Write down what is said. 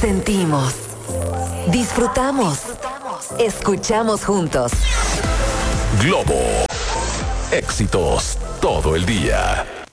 Sentimos, disfrutamos, escuchamos juntos. Globo. Éxitos todo el día.